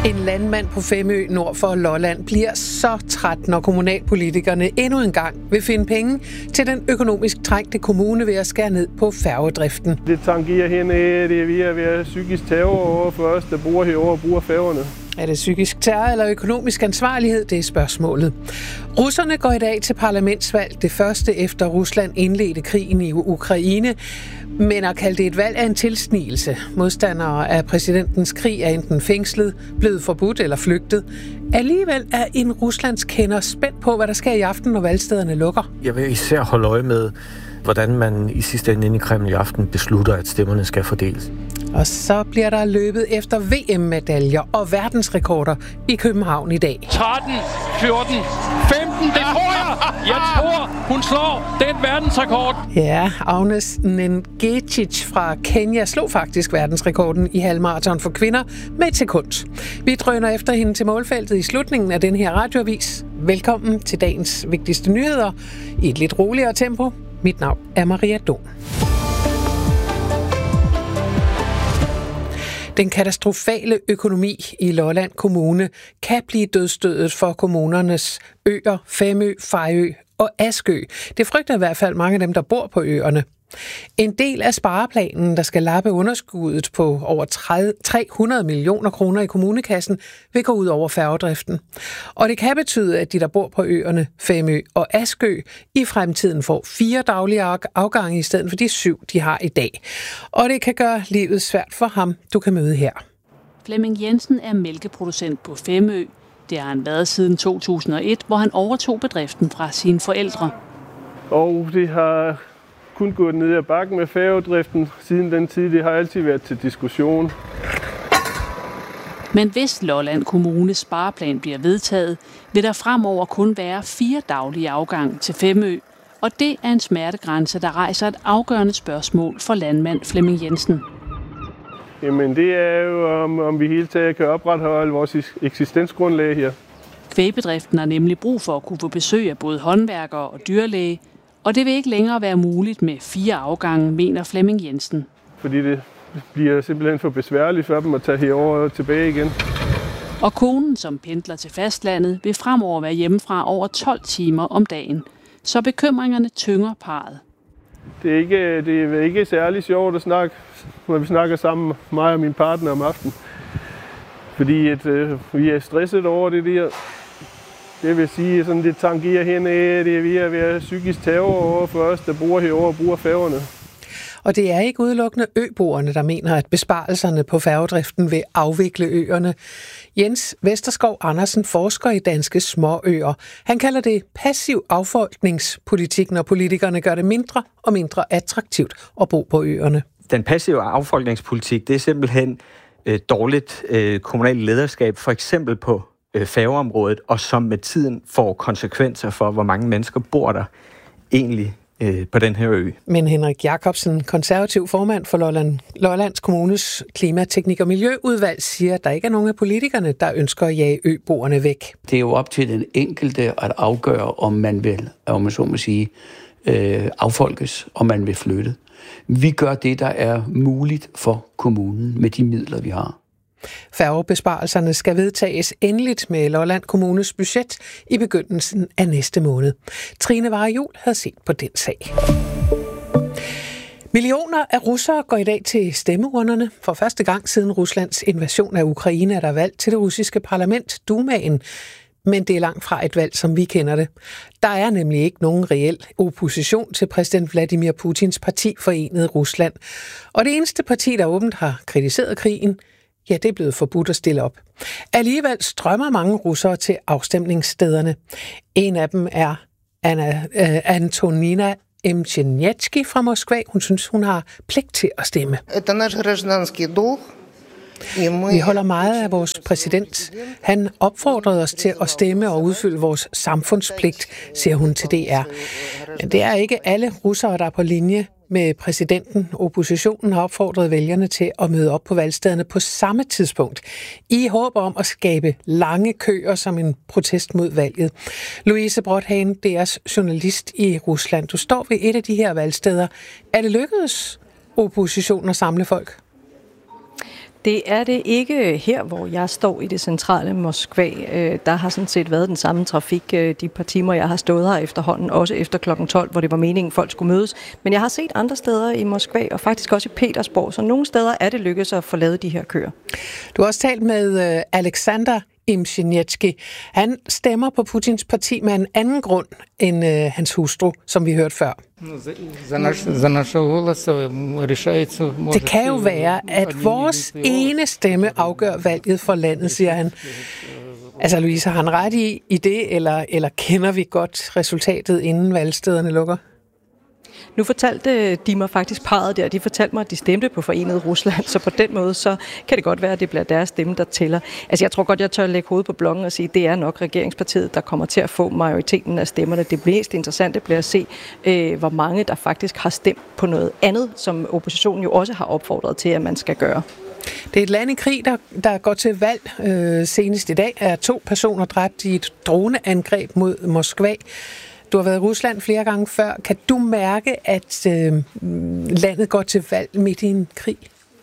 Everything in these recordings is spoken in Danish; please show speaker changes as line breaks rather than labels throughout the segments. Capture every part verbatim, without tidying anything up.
En landmand på Femø nord for Lolland bliver så træt, når kommunalpolitikerne endnu en gang vil finde penge til den økonomisk trængte kommune ved at skære ned på færgedriften.
Det tangerer hernede, det er ved at være psykisk terror over for os, der bor herovre og bruger færgerne.
Er det psykisk terror eller økonomisk ansvarlighed? Det er spørgsmålet. Russerne går i dag til parlamentsvalg, det første efter Rusland indledte krigen i Ukraine, men at kalde det et valg er en tilsnigelse. Modstandere af præsidentens krig er enten fængslet, blevet forbudt eller flygtet. Alligevel er en Ruslands kender spændt på, hvad der sker i aften, når valgstederne lukker.
Jeg vil især holde øje med, hvordan man i sidste ende inde i Kreml i aften beslutter, at stemmerne skal fordeles.
Og så bliver der løbet efter V M-medaljer og verdensrekorder i København i dag.
tretten, fjorten, femten, det tror jeg! Jeg tror, hun slår den verdensrekord.
Ja, Agnes Nengetic fra Kenya slog faktisk verdensrekorden i halvmarathon for kvinder med et sekund. Vi drøner efter hende til målfeltet i slutningen af den her radioavis. Velkommen til dagens vigtigste nyheder i et lidt roligere tempo. Mit navn er Maria Don. Den katastrofale økonomi i Lolland Kommune kan blive dødsstødet for kommunernes øer, Femø, Fejø og Askø. Det frygter i hvert fald mange af dem, der bor på øerne. En del af spareplanen, der skal lappe underskuddet på over tre hundrede millioner kroner i kommunekassen, vil gå ud over færgedriften. Og det kan betyde, at de, der bor på øerne Femø og Askø, i fremtiden får fire daglige afgange i stedet for de syv, de har i dag. Og det kan gøre livet svært for ham, du kan møde her.
Flemming Jensen er mælkeproducent på Femø. Det har han været siden to tusind og et, hvor han overtog bedriften fra sine forældre.
Og det har kun gået ned ad bakken med færgedriften siden den tid. Det har altid været til diskussion.
Men hvis Lolland Kommunes spareplan bliver vedtaget, vil der fremover kun være fire daglige afgang til Femø. Og det er en smertegrænse, der rejser et afgørende spørgsmål for landmand Flemming Jensen.
Jamen det er jo, om, om vi hele taget kan opretholde vores eksistensgrundlag her.
Kvægbedriften har nemlig brug for at kunne få besøg af både håndværkere og dyrlæge, og det vil ikke længere være muligt med fire afgange, mener Flemming Jensen.
Fordi det bliver simpelthen for besværligt for dem at tage herover og tilbage igen.
Og konen, som pendler til fastlandet, vil fremover være hjemmefra over tolv timer om dagen. Så bekymringerne tynger parret.
Det er ikke, det er ikke særlig sjovt at snakke, når vi snakker sammen, mig og min partner om aftenen. Fordi at, øh, vi er stresset over det der. Det vil sige, sådan det tangerer hernede, det er ved at være psykisk terror over for os, der bor herovre og bruger færgerne.
Og det er ikke udelukkende øboerne, der mener, at besparelserne på færgedriften vil afvikle øerne. Jens Vesterskov Andersen forsker i danske småøer. Han kalder det passiv affolkningspolitik, når politikerne gør det mindre og mindre attraktivt at bo på øerne.
Den passive affolkningspolitik, det er simpelthen øh, dårligt øh, kommunalt lederskab, for eksempel på øh, færgeområdet, og som med tiden får konsekvenser for, hvor mange mennesker bor der egentlig på den her ø.
Men Henrik Jacobsen, konservativ formand for Lolland, Lollands Kommunes Klima-, Teknik- og Miljøudvalg, siger, at der ikke er nogen af politikerne, der ønsker at jage øboerne væk.
Det er jo op til den enkelte at afgøre, om man vil, om man så må sige, øh, affolkes, om man vil flytte. Vi gør det, der er muligt for kommunen med de midler, vi har.
Færgebesparelserne skal vedtages endeligt med Lolland Kommunes budget i begyndelsen af næste måned. Trine Varejul havde set på den sag. Millioner af russere går i dag til stemmeurnerne. For første gang siden Ruslands invasion af Ukraine er der valg til det russiske parlament, Dumaen. Men det er langt fra et valg, som vi kender det. Der er nemlig ikke nogen reel opposition til præsident Vladimir Putins parti Forenede Rusland. Og det eneste parti, der åbent har kritiseret krigen, ja, det er blevet forbudt at stille op. Alligevel strømmer mange russere til afstemningsstederne. En af dem er Anna, øh, Antonina Emchenetski fra Moskva. Hun synes, hun har pligt til at stemme. Vi holder meget af vores præsident. Han opfordrede os til at stemme og udfylde vores samfundspligt, siger hun til D R. Men det er ikke alle russere, der er på linje med præsidenten. Oppositionen har opfordret vælgerne til at møde op på valgstederne på samme tidspunkt, i håb om at skabe lange køer som en protest mod valget. Louise Brodhagen, D R's journalist i Rusland. Du står ved et af de her valgsteder. Er det lykkedes oppositionen at samle folk?
Det er det ikke her, hvor jeg står i det centrale Moskva. Der har sådan set været den samme trafik de par timer, jeg har stået her efterhånden, også efter klokken tolv, hvor det var meningen, folk skulle mødes. Men jeg har set andre steder i Moskva, og faktisk også i Petersborg, så nogle steder er det lykkedes at få lavet de her køer.
Du har også talt med Alexander Imshinetski. Han stemmer på Putins parti med en anden grund end øh, hans hustru, som vi hørte før. Det kan jo være, at vores ene stemme afgør valget for landet, siger han. Altså, Louise, har han ret i, i det, eller, eller kender vi godt resultatet, inden valgstederne lukker?
Nu fortalte de mig faktisk parret der, de fortalte mig, at de stemte på Forenet Rusland, så på den måde, så kan det godt være, at det bliver deres stemme, der tæller. Altså jeg tror godt, jeg tør lægge hovedet på blokken og sige, at det er nok regeringspartiet, der kommer til at få majoriteten af stemmerne. Det mest interessante bliver at se, øh, hvor mange der faktisk har stemt på noget andet, som oppositionen jo også har opfordret til, at man skal gøre.
Det er et land i krig, der, der går til valg. Øh, senest i dag er to personer dræbt i et droneangreb mod Moskva. Du har været i Rusland flere gange før. Kan du mærke, at øh, landet går til valg midt i en krig?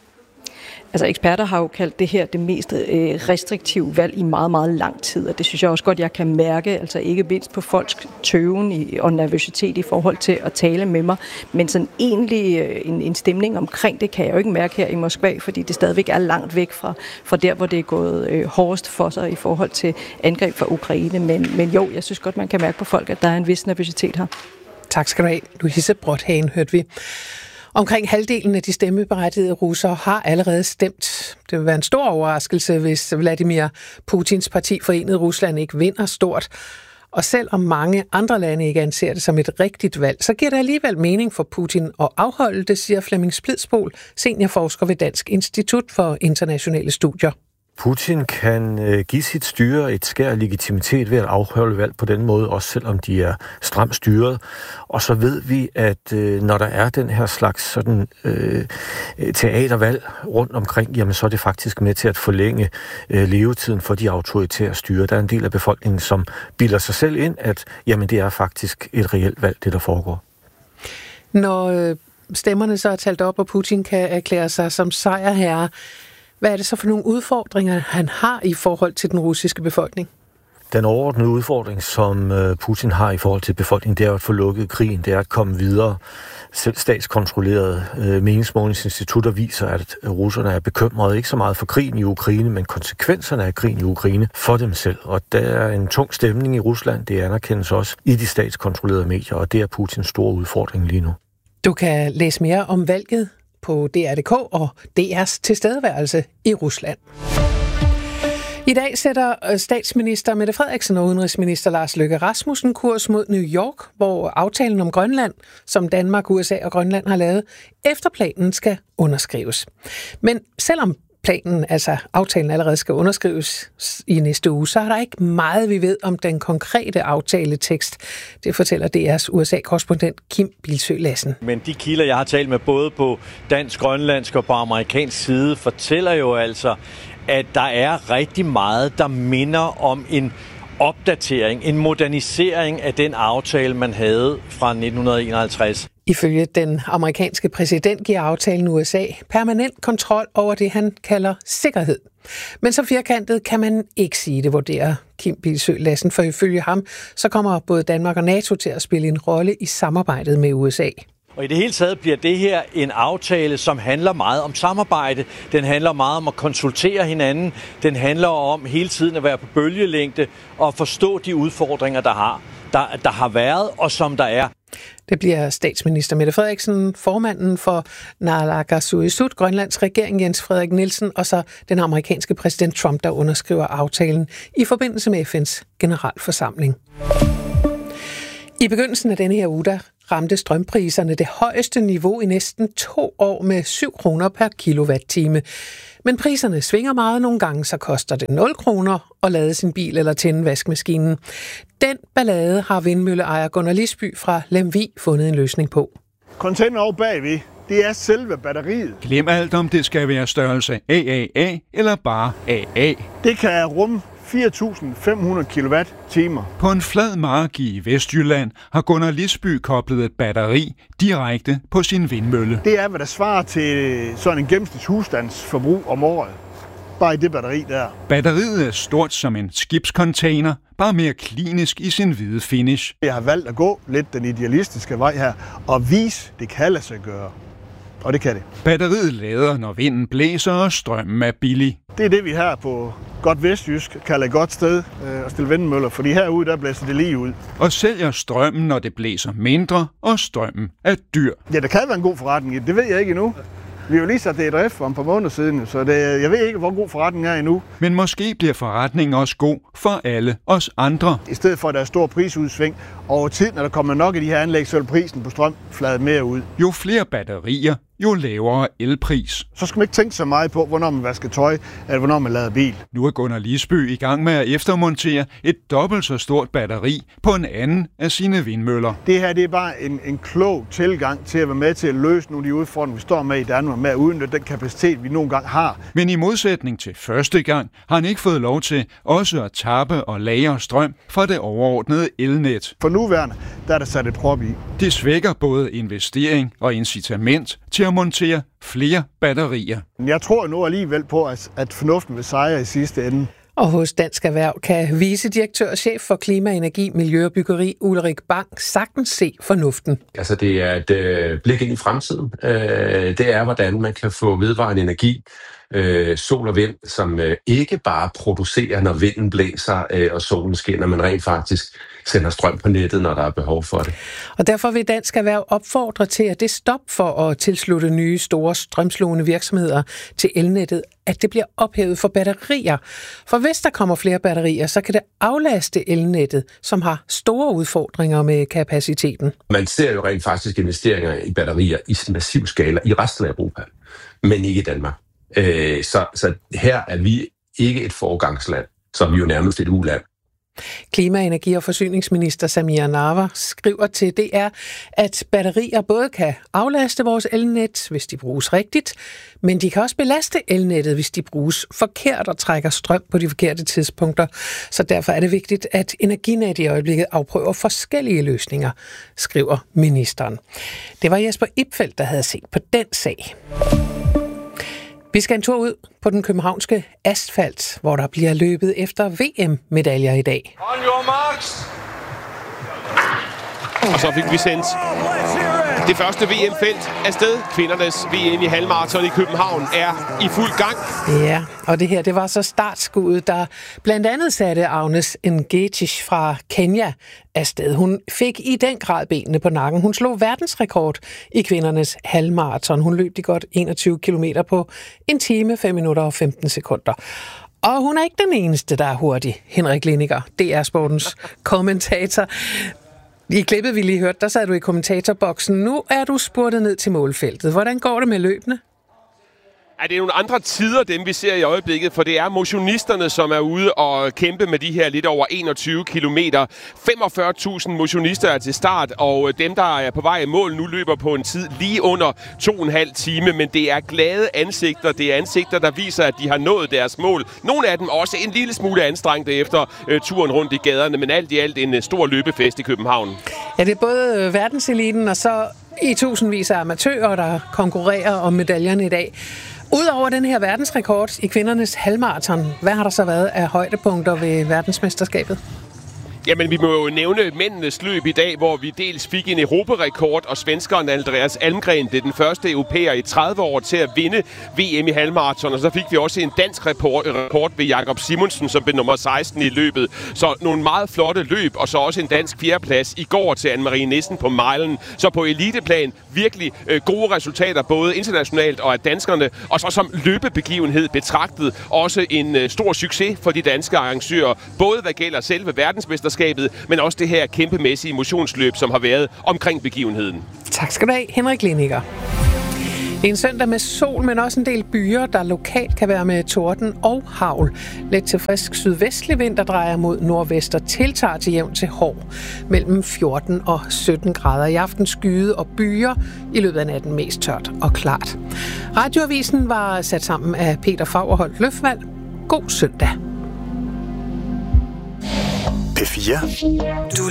Altså eksperter har jo kaldt det her det mest øh, restriktive valg i meget, meget lang tid, og det synes jeg også godt, jeg kan mærke, altså ikke mindst på folks tøven i, og nervøsitet i forhold til at tale med mig, men sådan egentlig øh, en, en stemning omkring det kan jeg jo ikke mærke her i Moskva, fordi det stadigvæk er langt væk fra, fra der, hvor det er gået øh, hårdest for sig i forhold til angreb fra Ukraine, men, men jo, jeg synes godt, man kan mærke på folk, at der er en vis nervøsitet her. Tak skal du have. Louise Brothagen hørte vi. Omkring halvdelen af de stemmeberettigede russere har allerede stemt. Det vil være en stor overraskelse, hvis Vladimir Putins parti Forenet Rusland ikke vinder stort. Og selvom mange andre lande ikke anser det som et rigtigt valg, så giver det alligevel mening for Putin at afholde det, siger Flemming Splidsbol, seniorforsker ved Dansk Institut for Internationale Studier.
Putin kan øh, give sit styre et skær legitimitet ved at afholde valg på den måde, også selvom de er stramt styret. Og så ved vi, at øh, når der er den her slags sådan, øh, teatervalg rundt omkring, jamen så er det faktisk med til at forlænge øh, levetiden for de autoritære styre. Der er en del af befolkningen, som bilder sig selv ind, at jamen, det er faktisk et reelt valg, det der foregår.
Når øh, stemmerne så er talt op, og Putin kan erklære sig som sejrherre, hvad er det så for nogle udfordringer, han har i forhold til den russiske befolkning?
Den overordnede udfordring, som Putin har i forhold til befolkningen, det er at få lukket krigen, det er at komme videre. Selv statskontrollerede meningsmålingsinstitutter viser, at russerne er bekymrede ikke så meget for krigen i Ukraine, men konsekvenserne af krigen i Ukraine for dem selv. Og der er en tung stemning i Rusland, det anerkendes også i de statskontrollerede medier, og det er Putins store udfordring lige nu.
Du kan læse mere om valget på D R punktum d k og D R's tilstedeværelse i Rusland. I dag sætter statsminister Mette Frederiksen og udenrigsminister Lars Løkke Rasmussen kurs mod New York, hvor aftalen om Grønland, som Danmark, U S A og Grønland har lavet, efter planen skal underskrives. Men selvom planen, altså aftalen allerede skal underskrives i næste uge, så er der ikke meget, vi ved om den konkrete aftaletekst. Det fortæller D R's U S A-korrespondent Kim Bilsøe Lassen.
Men de kilder, jeg har talt med både på dansk, grønlandsk og på amerikansk side, fortæller jo altså, at der er rigtig meget, der minder om en opdatering, en modernisering af den aftale, man havde fra nitten enoghalvtreds.
Ifølge den amerikanske præsident giver aftalen U S A permanent kontrol over det, han kalder sikkerhed. Men så firkantet kan man ikke sige det, vurderer Kim Bilsøe Lassen, for ifølge ham, så kommer både Danmark og NATO til at spille en rolle i samarbejdet med U S A.
Og i det hele taget bliver det her en aftale, som handler meget om samarbejde. Den handler meget om at konsultere hinanden. Den handler om hele tiden at være på bølgelængde og forstå de udfordringer, der har, der, der har været og som der er.
Det bliver statsminister Mette Frederiksen, formanden for Naalakkersuisut, Grønlands regering Jens Frederik Nielsen, og så den amerikanske præsident Trump, der underskriver aftalen i forbindelse med F N's generalforsamling. I begyndelsen af denne her uge, der ramte strømpriserne det højeste niveau i næsten to år med syv kroner per kilowatt-time. Men priserne svinger meget. Nogle gange så koster det nul kroner at lade sin bil eller tænde vaskemaskinen. Den ballade har vindmølleejer Gunnar Lisby fra Lemvig fundet en løsning på.
Container over bagved, det er selve batteriet.
Glem alt om det skal være størrelse A A A eller bare A A.
Det kan rumme fire tusind fem hundrede kilowatt-timer.
På en flad mark i Vestjylland har Gunnar Lisby koblet et batteri direkte på sin vindmølle.
Det er, hvad der svarer til sådan en gennemsnits husstandsforbrug om året. Bare i det batteri der.
Batteriet er stort som en skibscontainer, bare mere klinisk i sin hvide finish.
Jeg har valgt at gå lidt den idealistiske vej her og vise, det kan lade sig gøre. Og det kan det.
Batteriet lader, når vinden blæser og strømmen er billig.
Det er det, vi her på godt vestjysk kalder et godt sted øh, at stille vindmøller, fordi herude der blæser det lige ud.
Og sælger strømmen, når det blæser mindre, og strømmen er dyr.
Ja, der kan være en god forretning i det. Det ved jeg ikke endnu. Vi har jo lige sat det i drift for et par måneder siden, så det, jeg ved ikke, hvor god forretningen er endnu.
Men måske bliver forretningen også god for alle os andre.
I stedet for, at der er stor prisudsving over tid, når der kommer nok af de her anlæg, så vil prisen på strøm flade mere ud.
Jo flere batterier, jo lavere elpris.
Så skal man ikke tænke så meget på, hvornår man vasker tøj, eller hvornår man lader bil.
Nu er Gunnar Lisby i gang med at eftermontere et dobbelt så stort batteri på en anden af sine vindmøller.
Det her det er bare en, en klog tilgang til at være med til at løse nogle af de udfordringer, vi står med i Danmark, med at udnytte den kapacitet, vi nogle gange har.
Men i modsætning til første gang, har han ikke fået lov til også at tappe og lagre strøm fra det overordnede elnet.
For nuværende, der er der sat et prop i.
Det svækker både investering og incitament til at montere flere batterier.
Jeg tror nu alligevel på, at, at fornuften vil sejre i sidste ende.
Og hos Dansk Erhverv kan vicedirektør og chef for klima, energi, miljø og byggeri Ulrik Bang sagtens se fornuften.
Altså det er et øh, blik ind i fremtiden. Øh, det er, hvordan man kan få vedvarende energi, øh, sol og vind, som øh, ikke bare producerer, når vinden blæser øh, og solen skinner, men rent faktisk sender strøm på nettet, når der er behov for det.
Og derfor vil Dansk Erhverv opfordre til, at det stop for at tilslutte nye store strømslugende virksomheder til elnettet, at det bliver ophævet for batterier. For hvis der kommer flere batterier, så kan det aflaste elnettet, som har store udfordringer med kapaciteten.
Man ser jo rent faktisk investeringer i batterier i massiv skala i resten af Europa, men ikke i Danmark. Øh, så, så her er vi ikke et foregangsland, som vi jo nærmest et uland.
Klima-, energi- og forsyningsminister Samir Nawa skriver til D R, at batterier både kan aflaste vores elnet, hvis de bruges rigtigt, men de kan også belaste elnettet, hvis de bruges forkert og trækker strøm på de forkerte tidspunkter. Så derfor er det vigtigt, at Energinet i øjeblikket afprøver forskellige løsninger, skriver ministeren. Det var Jesper Ipfeldt, der havde set på den sag. Vi skal en tur ud på den københavnske asfalt, hvor der bliver løbet efter V M-medaljer i dag.
On your marks. Og så fik vi sendt det første V M-felt afsted. Kvindernes V M i halvmarathon i København er i fuld gang.
Ja, og det her, det var så startskuddet, der blandt andet satte Agnes Ngetich fra Kenya afsted. Hun fik i den grad benene på nakken. Hun slog verdensrekord i kvindernes halvmarathon. Hun løb de godt enogtyve kilometer på en time, fem minutter og femten sekunder. Og hun er ikke den eneste, der er hurtig. Henrik Liniger, D R Sportens kommentator. I klippet, vi lige hørte, der sad du i kommentatorboksen. Nu er du spurtet ned til målfeltet. Hvordan går det med løbene?
Ja, det er nogle andre tider, dem vi ser i øjeblikket, for det er motionisterne, som er ude og kæmpe med de her lidt over enogtyve kilometer. femogfyrre tusind motionister er til start, og dem, der er på vej i mål nu, løber på en tid lige under to og en halv time. Men det er glade ansigter. Det er ansigter, der viser, at de har nået deres mål. Nogle af dem også en lille smule anstrengte efter øh, turen rundt i gaderne, men alt i alt en stor løbefest i København. Ja,
det er både verdenseliten og så i tusindvis af amatører, der konkurrerer om medaljerne i dag. Udover den her verdensrekord i kvindernes halvmarathon, hvad har der så været af højdepunkter ved verdensmesterskabet?
Jamen, vi må jo nævne mændenes løb i dag, hvor vi dels fik en europarekord, og svenskeren Andreas Almgren, det er den første europæer i tredive år til at vinde V M i halvmarathon, og så fik vi også en dansk rekord ved Jakob Simonsen, som blev nummer seksten i løbet. Så nogle meget flotte løb, og så også en dansk fjerdeplads i går til Anne-Marie Nissen på milen. Så på eliteplan virkelig øh, gode resultater, både internationalt og af danskerne, og så som løbebegivenhed betragtet også en øh, stor succes for de danske arrangører, både hvad gælder selve verdensmesterskabet, men også det her kæmpemæssige motionsløb, som har været omkring begivenheden.
Tak skal du have, Henrik Liniger. Det er en søndag med sol, men også en del byer, der lokalt kan være med torden og hagl. Lidt til frisk sydvestlig vind, der drejer mod nordvest og tiltager til jævn til hård. Mellem fjorten og sytten grader i aften, skyde og byer, i løbet af natten mest tørt og klart. Radioavisen var sat sammen af Peter Fagerholt Løfvald. God søndag.
P fire. Du